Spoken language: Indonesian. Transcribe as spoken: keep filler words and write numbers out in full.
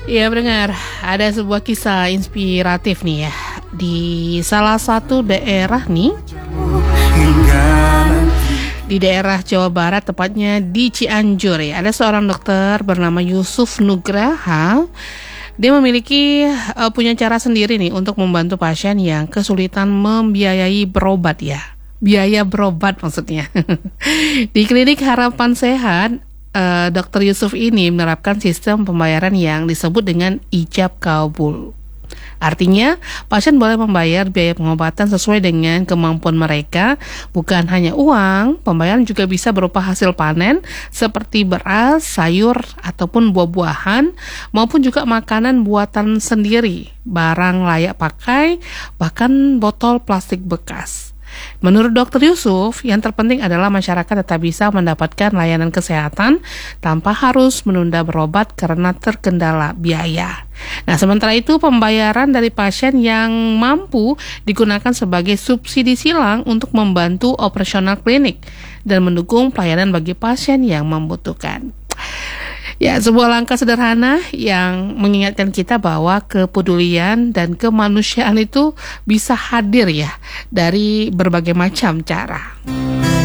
Ya pendengar, ada sebuah kisah inspiratif nih ya. Di salah satu daerah nih, di daerah Jawa Barat, tepatnya di Cianjur ya, ada seorang dokter bernama Yusuf Nugraha. Dia memiliki uh, punya cara sendiri nih untuk membantu pasien yang kesulitan membiayai berobat ya. Biaya berobat maksudnya. Di klinik Harapan Sehat, Uh, dokter Yusuf ini menerapkan sistem pembayaran yang disebut dengan ijab kabul. Artinya, pasien boleh membayar biaya pengobatan sesuai dengan kemampuan mereka, bukan hanya uang. Pembayaran juga bisa berupa hasil panen seperti beras, sayur, ataupun buah-buahan, maupun juga makanan buatan sendiri, barang layak pakai, bahkan botol plastik bekas. Menurut dokter Yusuf, yang terpenting adalah masyarakat tetap bisa mendapatkan layanan kesehatan tanpa harus menunda berobat karena terkendala biaya. Nah, sementara itu pembayaran dari pasien yang mampu digunakan sebagai subsidi silang untuk membantu operasional klinik dan mendukung pelayanan bagi pasien yang membutuhkan. Ya, sebuah langkah sederhana yang mengingatkan kita bahwa kepedulian dan kemanusiaan itu bisa hadir ya dari berbagai macam cara.